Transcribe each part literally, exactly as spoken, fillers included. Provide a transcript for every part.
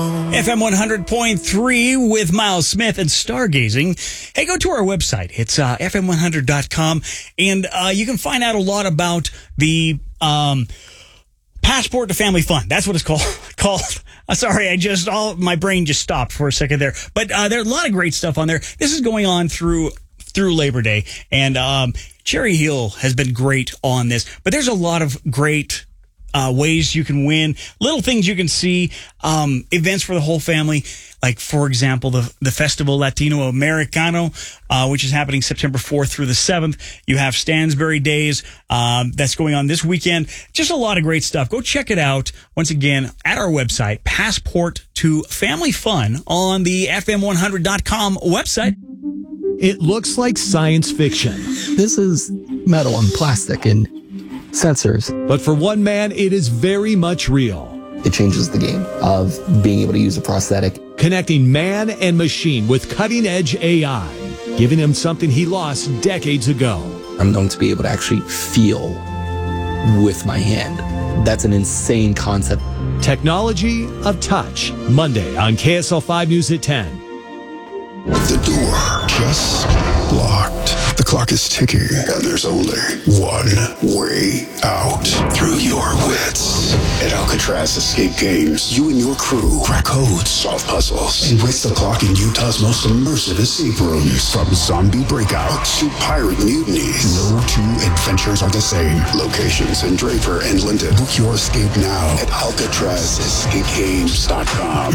F M one hundred point three with Miles Smith and Stargazing. Hey, go to our website. It's uh, F M one hundred dot com, and uh, you can find out a lot about the um, Passport to Family Fun. That's what it's called. called. Uh, sorry, I just all my brain just stopped for a second there. But uh, there's a lot of great stuff on there. This is going on through through Labor Day, and um, Cherry Hill has been great on this. But there's a lot of great Uh, ways you can win, little things you can see, um, events for the whole family. Like, for example, the the Festival Latino Americano, uh, which is happening September fourth through the seventh. You have Stansbury Days, um, that's going on this weekend. Just a lot of great stuff. Go check it out, once again, at our website, Passport to Family Fun, on the F M one hundred dot com website. It looks like science fiction. This is metal and plastic and sensors. But for one man, it is very much real. It changes the game of being able to use a prosthetic. Connecting man and machine with cutting-edge A I, giving him something he lost decades ago. I'm known to be able to actually feel with my hand. That's an insane concept. Technology of touch. Monday on K S L five News at ten. The door just locked. The clock is ticking, and there's only one way out. Through your wits. At Alcatraz Escape Games, you and your crew crack codes, solve puzzles, and race the clock in Utah's most immersive escape rooms. From zombie breakouts to pirate mutinies, no two adventures are the same. Locations in Draper and Linden. Book your escape now at Alcatraz Escape Games dot com.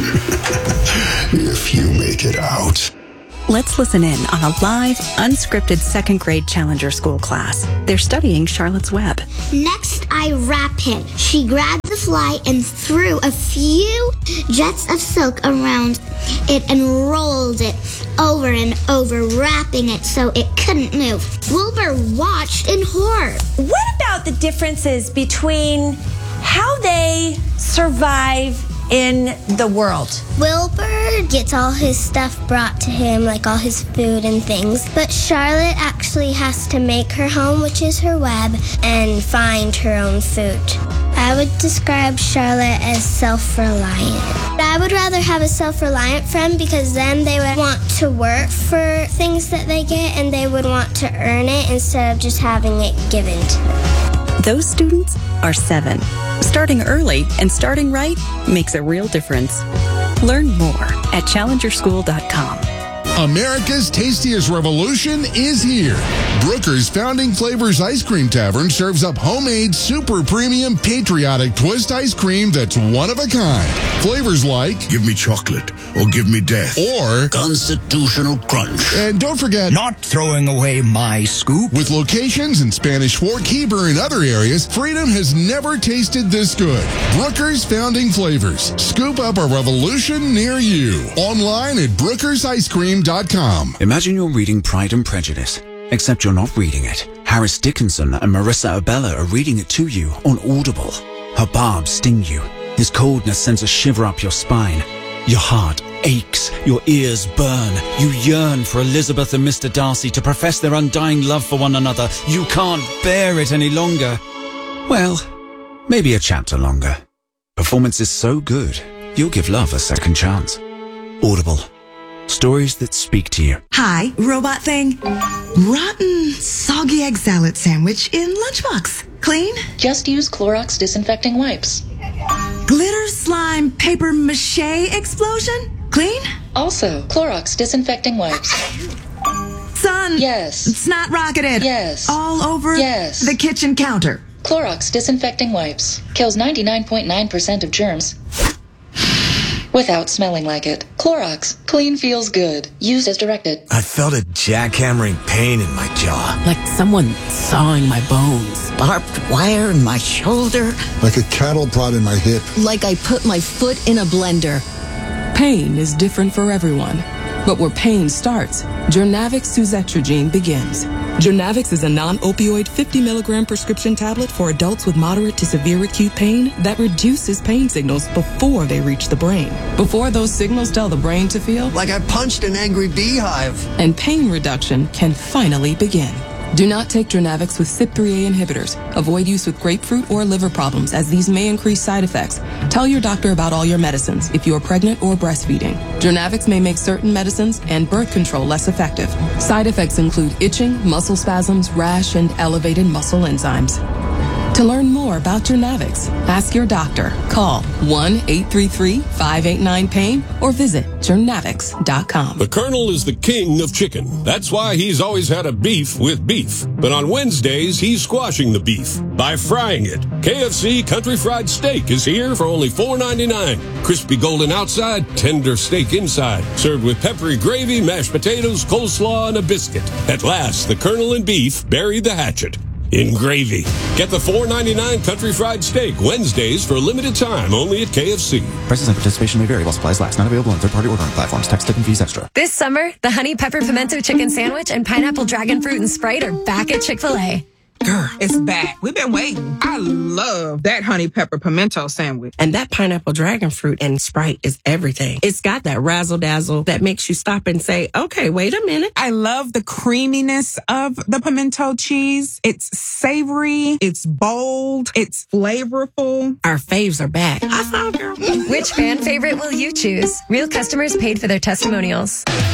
If you make it out. Let's listen in on a live, unscripted second grade Challenger School class. They're studying Charlotte's Web. Next, I wrap him. She grabbed the fly and threw a few jets of silk around it and rolled it over and over, wrapping it so it couldn't move. Wilbur watched in horror. What about the differences between how they survive in the world? Wilbur gets all his stuff brought to him, like all his food and things. But Charlotte actually has to make her home, which is her web, and find her own food. I would describe Charlotte as self-reliant. I would rather have a self-reliant friend because then they would want to work for things that they get and they would want to earn it instead of just having it given to them. Those students are seven. Starting early and starting right makes a real difference. Learn more at challenger school dot com. America's tastiest revolution is here. Brooker's Founding Flavors Ice Cream Tavern serves up homemade, super premium, patriotic twist ice cream that's one of a kind. Flavors like Give me chocolate or give me death. Or Constitutional Crunch. And don't forget, not throwing away my scoop. With locations in Spanish Fork, Heber, and other areas, freedom has never tasted this good. Brooker's Founding Flavors. Scoop up a revolution near you. Online at brookers ice cream dot com. Imagine you're reading Pride and Prejudice, except you're not reading it. Harris Dickinson and Marissa Abella are reading it to you on Audible. Her barbs sting you. His coldness sends a shiver up your spine. Your heart aches. Your ears burn. You yearn for Elizabeth and Mister Darcy to profess their undying love for one another. You can't bear it any longer. Well, maybe a chapter longer. Performance is so good, you'll give love a second chance. Audible. Stories that speak to you. Hi, robot thing. Rotten, soggy egg salad sandwich in lunchbox. Clean? Just use Clorox disinfecting wipes. Glitter slime paper mache explosion? Clean? Also, Clorox disinfecting wipes. Son. Yes. Snot rocketed. Yes. All over yes. the kitchen counter. Clorox disinfecting wipes. Kills ninety-nine point nine percent of germs without smelling like it. Clorox. Clean feels good. Used as directed. I felt a jackhammering pain in my jaw. Like someone sawing my bones. Barbed wire in my shoulder. Like a cattle prod in my hip. Like I put my foot in a blender. Pain is different for everyone. But where pain starts, Jurnavix suzetrigine begins. Jurnavix is a non-opioid fifty milligram prescription tablet for adults with moderate to severe acute pain that reduces pain signals before they reach the brain. Before those signals tell the brain to feel like I punched an angry beehive. And pain reduction can finally begin. Do not take Jernavix with C Y P three A inhibitors. Avoid use with grapefruit or liver problems, as these may increase side effects. Tell your doctor about all your medicines if you are pregnant or breastfeeding. Jernavix may make certain medicines and birth control less effective. Side effects include itching, muscle spasms, rash, and elevated muscle enzymes. To learn more about Jernavix, ask your doctor. Call one eight three three, five eight nine, pain or visit Jernavix dot com. The Colonel is the king of chicken. That's why he's always had a beef with beef. But on Wednesdays, he's squashing the beef by frying it. K F C Country Fried Steak is here for only four ninety-nine. Crispy golden outside, tender steak inside. Served with peppery gravy, mashed potatoes, coleslaw, and a biscuit. At last, the Colonel and beef buried the hatchet in gravy. Get the four ninety-nine Country Fried Steak Wednesdays for a limited time only at K F C. Prices and participation may vary while supplies last. Not available on third-party ordering platforms. Tax, tip, and fees extra. This summer, the Honey Pepper Pimento Chicken Sandwich and Pineapple Dragon Fruit and Sprite are back at Chick-fil-A. Girl, it's back. We've been waiting. I love that honey pepper pimento sandwich. And that pineapple dragon fruit and Sprite is everything. It's got that razzle dazzle that makes you stop and say, okay, wait a minute. I love the creaminess of the pimento cheese. It's savory. It's bold. It's flavorful. Our faves are back. I saw, girl. Which fan favorite will you choose? Real customers paid for their testimonials.